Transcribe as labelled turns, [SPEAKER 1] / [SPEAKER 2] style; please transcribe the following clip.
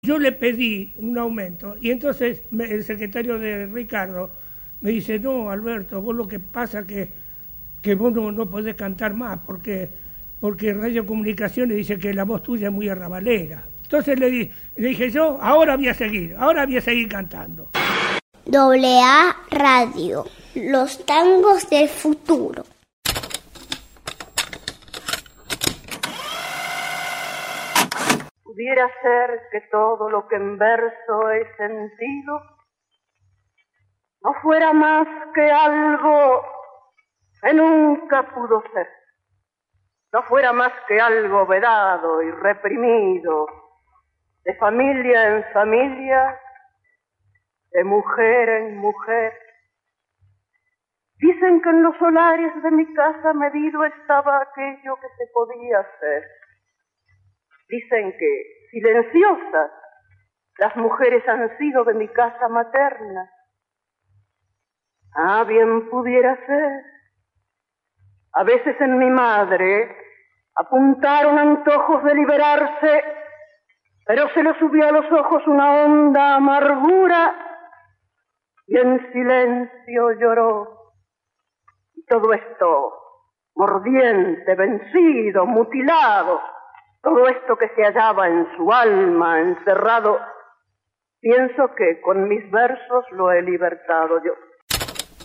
[SPEAKER 1] Yo le pedí un aumento y entonces el secretario de Ricardo me dice, no, Alberto, vos lo que pasa que vos no podés cantar más porque Radio Comunicaciones dice que la voz tuya es muy arrabalera. Entonces le dije yo, ahora voy a seguir cantando.
[SPEAKER 2] AA Radio, los tangos del futuro.
[SPEAKER 3] Pudiera ser que todo lo que en verso he sentido no fuera más que algo que nunca pudo ser, no fuera más que algo vedado y reprimido, de familia en familia, de mujer en mujer. Dicen que en los solares de mi casa medido estaba aquello que se podía hacer. Dicen que silenciosas las mujeres han sido de mi casa materna. Ah, bien pudiera ser. A veces en mi madre apuntaron antojos de liberarse, pero se le subió a los ojos una honda amargura y en silencio lloró. Y todo esto, mordiente, vencido, mutilado, todo esto que se hallaba en su alma encerrado, pienso que con mis versos lo he libertado yo.